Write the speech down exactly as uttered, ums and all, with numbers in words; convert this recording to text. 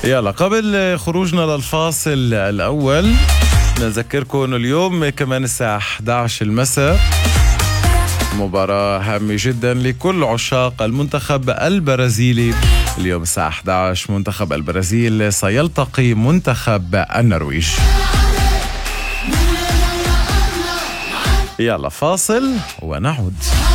يلا قبل خروجنا للفاصل الأول نذكركم أنه اليوم كمان الساعة إحدى عشر المساء مباراة هامة جدا لكل عشاق المنتخب البرازيلي. اليوم الساعة إحدى عشر منتخب البرازيل سيلتقي منتخب النرويج. يلا فاصل ونعود.